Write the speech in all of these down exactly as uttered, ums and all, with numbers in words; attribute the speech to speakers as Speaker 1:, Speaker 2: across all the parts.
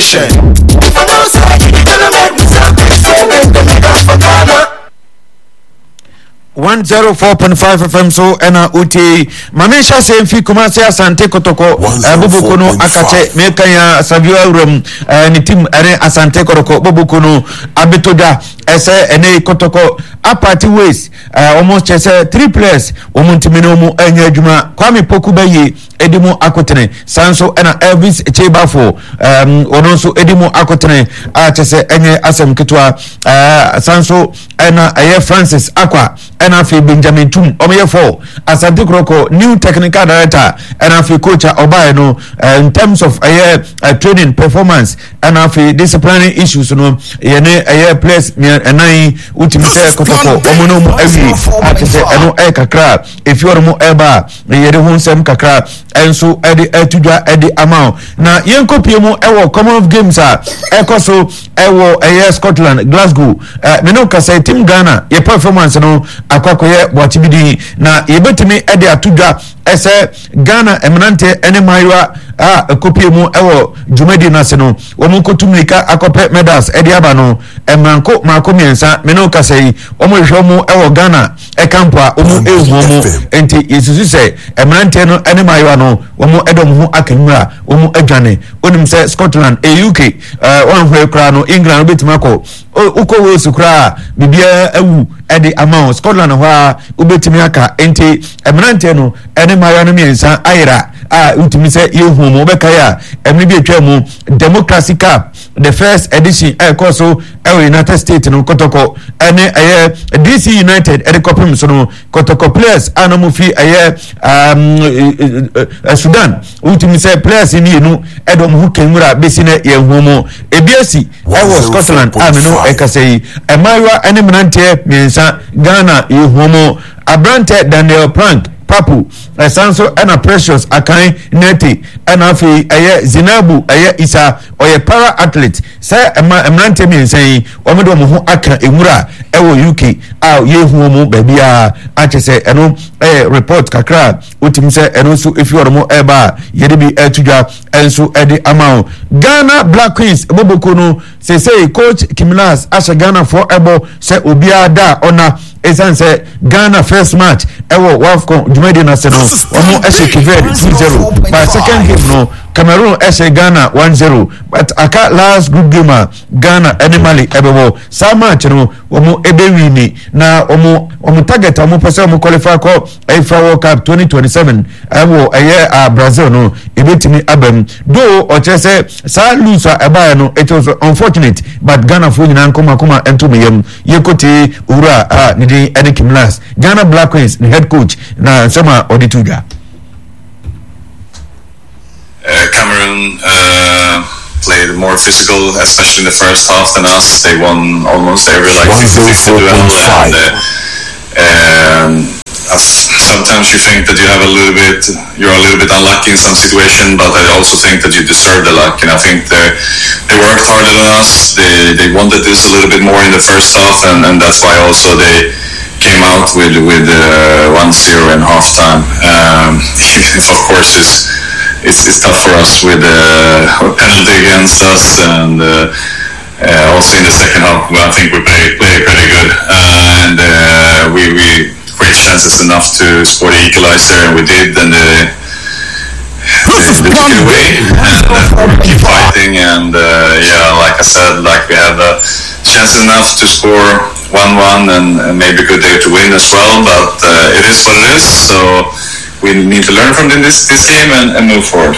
Speaker 1: station. For no side, you're gonna make me sound excellent. The nigga for Ghana.
Speaker 2: one oh four point five F M so ena uti manisha se mfi kumasi Asante Kotoko Bobokono akache meka ya Savio Rum ni team ene Asante Kotoko Bobokono abitoda ese ene Kotoko apati ways almost chese three players omuntimino mu enya adwuma Kwame Poku bayi edimu akotene sanso ena Elvis Chebafo um ononso edimu akotene a chese enye asem ketwa sanso ena aye Francis Akwa ena fi Benjamin Tum omoye four Asante Kotoko new technical director ena fi coach Obaye no uh, in terms of aye uh, training performance ena fi disciplinary issues no yene aye players enai utimite Kotoko omono mu avi atese eno e kakra if you mo eba yere hunsem kakra enso edi etudwa edi amount na yenkopie mu ewo Commonwealth Games a ekoso ewo aye Scotland Glasgow uh, me no kasa team Ghana ye performance no akwakoye bwatibidi na yebetimi edi atudwa ese Ghana eminante ene maywa a kopie mu ewo jumedi nase no omo kotumlika akope medals edi aba no emranko mako miensa me no kasa yi omo hwe mu ewo Ghana e camp a omo ehu mu enti yesusu se eminante no ene maywa no omo edom ho akanwura omo adwane onim se Scotland e U K uh, one hwe kra no England obetimako uko wo sukra bibia awu edi amount Scotland ho a obetimi aka enti eminante no ene maywa no miensa ayira a utimi se yehu mu beka ya emri bi atwa mu Democracy Cup the first edition e koso e United States no Kotoko ene aye D C United e kopim so no Kotoko players anamu fi aye um uh, uh, Sudan utimi se players ni enu edom hu kenwura besine yehu mu ebiasi e wo Scotland ameno e kasei e maywa ene mnante miensa Ghana yehu mu Abrante Daniel Plank Papu esanso ena Precious Akan Neti ena afi eye Zinabu eye Isa oye para athlete se ema emrante mi nsen omo do mo ho aka emura ewo U K a yehu mo babia achese eno eh report kakra utim se eno so efi oromo eba yede bi etudwa enso edi amao Ghana Black Queens eboboko no se say coach Kimlas asha Ghana for ebo se obia da ona esanse Ghana first match ewo WAFCON jumedi na seno omo eshe kiveri two zero by second game no Cameroon eshe Ghana one zero but aka last group game Ghana animally ebebo sa match no omo ebewini na omo omo target omo pese omo qualify ko FIFA World Cup twenty twenty-seven ewo eye a Brazil no ebetimi abem do o chese sa lose eba no it was unfortunate but Ghana fo nyina nkoma koma entomiyem yekoti ura a nidi Eddie Kimlas Ghana Black Queens the head coach na sema odituga
Speaker 3: uh, Cameroon uh, played more physical, especially in the first half than us. They won almost every like fifty fifty duel, and uh, um, sometimes you think that you have a little bit, you're a little bit unlucky in some situation, but I also think that you deserve the luck. And I think they they worked harder than us. They they wanted this a little bit more in the first half, and, and that's why also they came out with with uh, one zero in halftime. Um, of course, it's, it's it's tough for us with uh, a penalty against us, and uh, uh, also in the second half, well, I think we played played pretty good, uh, and uh, we we create chances enough to score the equalizer, and we did, and the. They, they took it away, and uh, we keep fighting, and uh, yeah, like I said, like we had uh, chances enough to score one one, and, and maybe a good day to win as well, but uh, it is what it is, so we need to learn from this this game and, and move forward.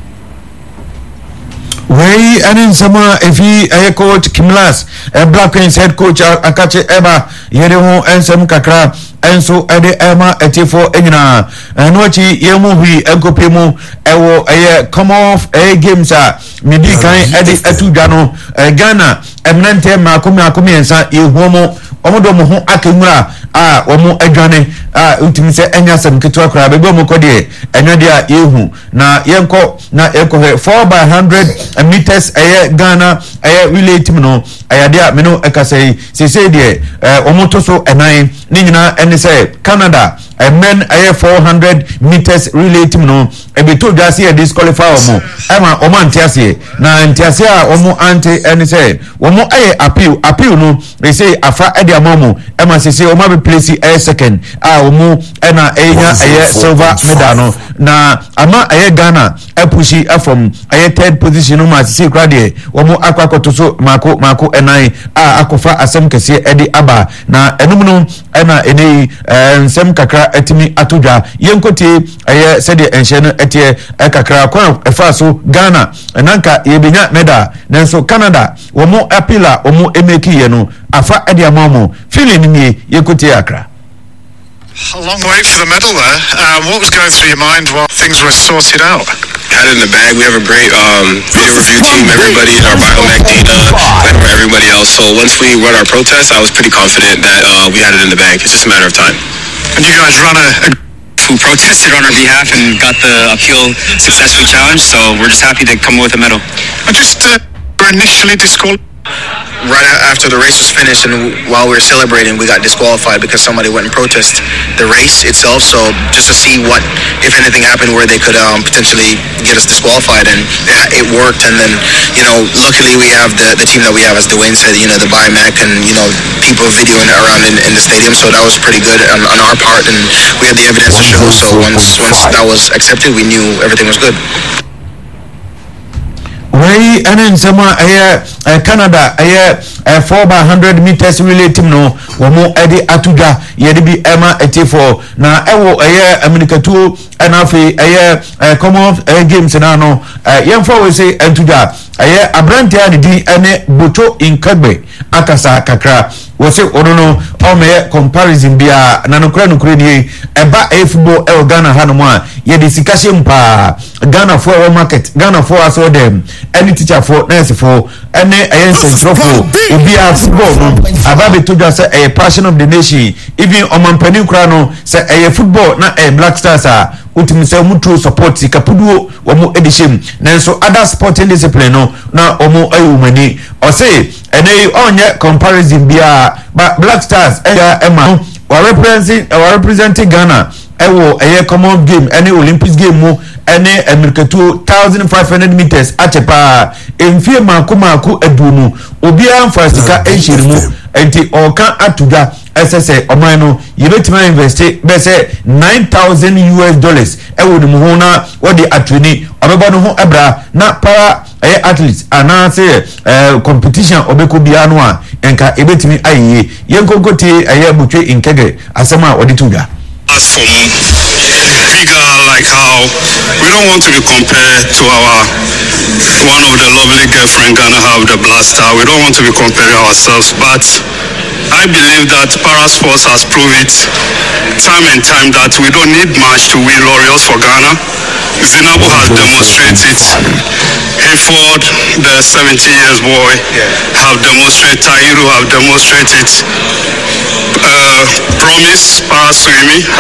Speaker 2: Wei anin sama efi aye coach Kimlas e Black Queens head coach akache eba yere ho ensem kakra enso ede ema etifo enyina enochi yemu hui enkopemu ewo aye come off aye games a midi kan ede atudwa no Ghana emnante makomi akomi ensa yehuomo omodo mo ho akenwura a omo adwane a utimi se enya sam ketwa kra be bo mo kodie enwade a yehu na yenko na ekohe four by one hundred meters aye Ghana aye relay team no ayade a me no ekasai se se de omo to so enan ni nyina ene se Canada men aye four hundred meters relay team no e be to just here disqualify omo e ma omo antiase na antiase a omo anti ene say omo aye appeal appeal no they say afa e de amomo e ma say omo be place aye second a omo e na enya aye silver medal no na ama aye Ghana e pushi from aye third position no ma say kra de omo akwakoto so mako mako enan a akofa asem kese e de aba na enum no e na ene nsem kakra etimi atodwa yenkoti aye sede enhye no etie kakra kwa efa so Ghana nanka yebenya medal nanso Canada womo apila womo emeki ye no afa ede amamo feeling ni yenkoti akra.
Speaker 4: A long way for the medal there. Um, what was going through your mind while things were sorted out?
Speaker 5: Had it in the bag. We have a great um, video review team. Everybody in our biomech data, and everybody else. So once we run our protest, I was pretty confident that uh, we had it in the bag. It's just a matter of time.
Speaker 4: And you guys run a, a
Speaker 6: who protested on our behalf and got the appeal successfully challenged. So we're just happy to come with a medal.
Speaker 4: I just uh, were initially disqualified.
Speaker 5: Right after the race was finished and while we were celebrating, we got disqualified because somebody went and protested the race itself. So just to see what, if anything happened where they could um, potentially get us disqualified, and yeah, it worked. And then, you know, luckily we have the, the team that we have, as Dwayne said, you know, the Biomech and, you know, people videoing around in, in the stadium. So that was pretty good on, on our part, and we had the evidence to show. So once, once that was accepted, we knew everything was good.
Speaker 2: Way and in summer a Canada a four by hundred meters relay team no womo edi atuga yedi bi ema eti for na ewo aye America two and afi aye common games na no yemfo we say atuga aye abrantia ne din ene boto inkagbe akasa kakra wose onono o me comparison bia na nokra nokra ni eba e football e Ghana hanu a ye de sikashe mpa Ghana for our market Ghana for us all them any teacher for nurse for any ayen central for obi a football no ababe to just say a passion of the nation even on mampani kra no say a football na a Black Stars a ultimate say mutual support kapuduo omo edishim nanso other sporting discipline no na omo ayumani o say ene onye comparison bia but Black Stars eya ema wa representing wa representing Ghana ewo eye common game any Olympics game mo any America two thousand five hundred meters achepa emfie mako mako adunu obia mfasika enhirimu enti oka atuga ss oman no yebetima invest be say nine thousand U S dollars ewo ni mu na wodi atwini obeba no ho ebra na para eh athletes ana say eh competition obeko bia no a enka ebetimi ayiye yenkonkoti eh butwe inkege asema wodi tuga.
Speaker 3: As for bigger, like how we don't want to be compared to our one of the lovely girlfriend Ghana have, the Blaster. We don't want to be comparing ourselves, but I believe that para sports has proved it time and time that we don't need much to win laurels for Ghana. Zinabu has demonstrated. Hayford, the seventeen years boy, have demonstrated. Tahiru have demonstrated. Uh, Promise Para Swimi